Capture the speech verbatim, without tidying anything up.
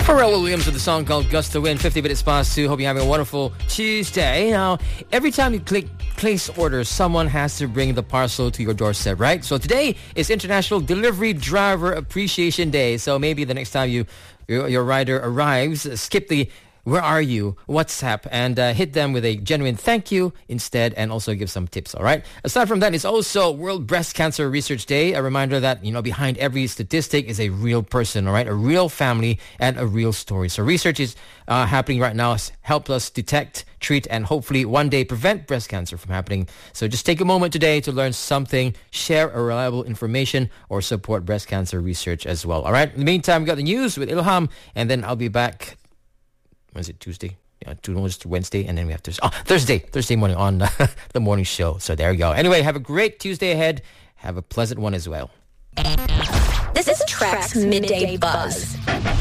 Pharrell Williams with a song called Gust to Win, fifty minutes past two. Hope you're having a wonderful Tuesday. Now, every time you click place order, someone has to bring the parcel to your doorstep, right? So today is International Delivery Driver Appreciation Day. So maybe the next time you your, your rider arrives, skip the "Where are you?" WhatsApp and uh, hit them with a genuine thank you instead, and also give some tips, all right? Aside from that, it's also World Breast Cancer Research Day, a reminder that, you know, behind every statistic is a real person, all right? A real family and a real story. So research is uh, happening right now, has helped us detect, treat, and hopefully one day prevent breast cancer from happening. So just take a moment today to learn something, share a reliable information, or support breast cancer research as well, all right? In the meantime, we got the news with Ilham, and then I'll be back. When is it, Tuesday? Yeah, Tuesday, Wednesday, and then we have Thursday. Oh, Thursday. Thursday morning on uh, the morning show. So there you go. Anyway, have a great Tuesday ahead. Have a pleasant one as well. This is Track's Midday Buzz.